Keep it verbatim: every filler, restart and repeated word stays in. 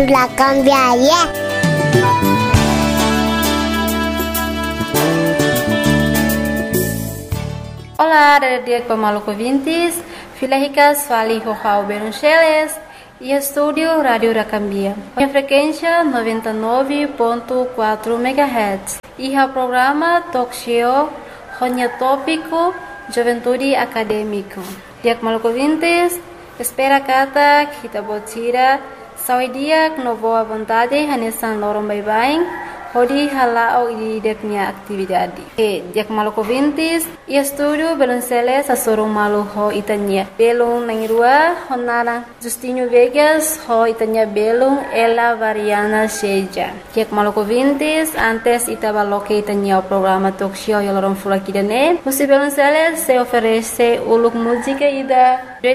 La cambiaria. Olá, dia pemalu ouvintes, Filhas Fali Rojau Beruncheles e estúdio Rádio Racambia. A frequência noventa e nove ponto quatro megahertz. E o programa Talk Show, Ronya Tópico, Juventude Acadêmico. Dia pemalu ouvintes, espera kata kita botira saudia no boa vontade hanesan lorong bye-bye. Hodi halao i deknya atividade. E dia malu ouvintes, e estúdio Belunceles a sorong malu ho itanya. Belung nangirua honara Justinho Vegas ho itanya belung ela variana seja. Dia malu ouvintes, antes itaba loke itanya o programa talk show yolorong fulakidane. Musi Belunceles se oferece uluk música ida